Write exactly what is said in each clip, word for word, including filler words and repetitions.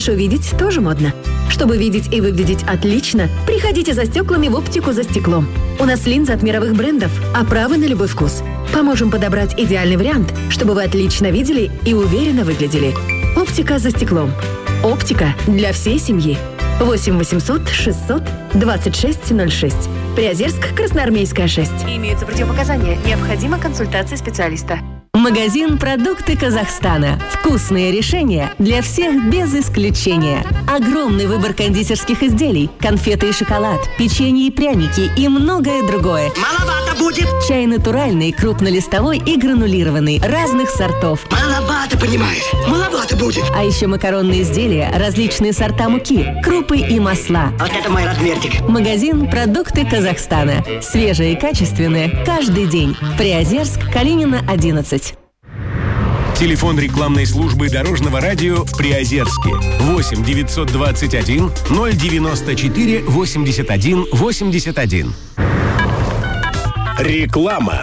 Хорошо видеть тоже модно. Чтобы видеть и выглядеть отлично, приходите за стеклами в оптику «За стеклом». У нас линзы от мировых брендов, оправы на любой вкус. Поможем подобрать идеальный вариант, чтобы вы отлично видели и уверенно выглядели. Оптика «За стеклом». Оптика для всей семьи. восемь восемьсот шестьсот двадцать шесть ноль шесть. Приозерск, Красноармейская, шесть. Имеются противопоказания. Необходима консультация специалиста. Магазин «Продукты Казахстана». Вкусные решения для всех без исключения. Огромный выбор кондитерских изделий, конфеты и шоколад, печенье и пряники и многое другое. Маловато будет. Чай натуральный, крупнолистовой и гранулированный, разных сортов. Маловато, понимаешь? Маловато будет. А еще макаронные изделия, различные сорта муки, крупы и масла. Вот это мой размерчик. Магазин «Продукты Казахстана». Свежее и качественное каждый день. Приозерск, Калинина, одиннадцать. Телефон рекламной службы Дорожного радио в Приозерске. восемь девятьсот двадцать один ноль девяносто четыре восемьдесят один восемьдесят один. Реклама.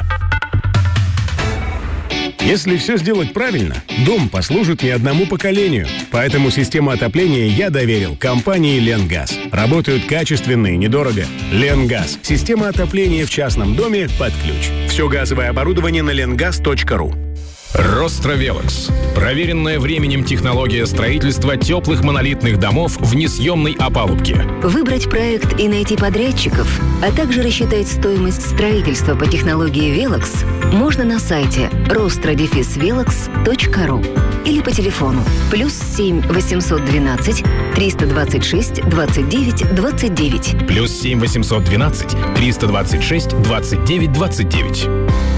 Если все сделать правильно, дом послужит не одному поколению. Поэтому систему отопления я доверил компании «Ленгаз». Работают качественно и недорого. «Ленгаз» – система отопления в частном доме под ключ. Все газовое оборудование на ленгаз точка ру. Ростровелокс. Проверенная временем технология строительства теплых монолитных домов в несъемной опалубке. Выбрать проект и найти подрядчиков, а также рассчитать стоимость строительства по технологии «Велокс» можно на сайте ростро-велокс точка ру или по телефону плюс семь восемьсот двенадцать триста двадцать шесть двадцать девять двадцать девять. Плюс семь восемьсот двенадцать триста двадцать шесть двадцать девять двадцать девять.